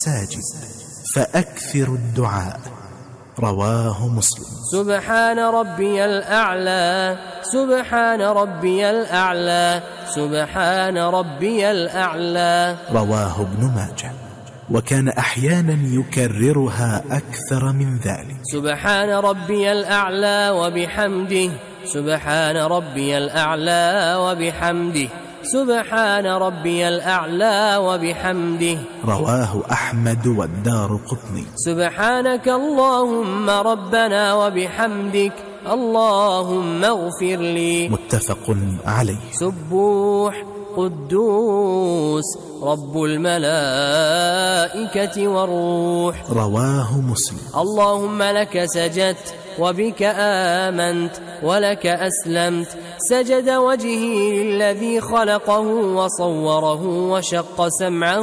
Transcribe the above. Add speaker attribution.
Speaker 1: ساجد فأكثر الدعاء. رواه مسلم.
Speaker 2: سبحان ربي الأعلى، سبحان ربي الأعلى، سبحان ربي الأعلى.
Speaker 1: رواه ابن ماجه. وكان أحيانا يكررها أكثر من ذلك.
Speaker 2: سبحان ربي الأعلى وبحمده، سبحان ربي الأعلى وبحمده، سبحان ربي الأعلى وبحمده.
Speaker 1: رواه أحمد والدارقطني.
Speaker 2: سبحانك اللهم ربنا وبحمدك، اللهم اغفر لي.
Speaker 1: متفق عليه.
Speaker 2: سبوح قدوس رب الملائكة والروح.
Speaker 1: رواه مسلم.
Speaker 2: اللهم لك سجدت وبك آمنت ولك أسلمت، سجد وجهي للذي خلقه وصوره وشق سمعه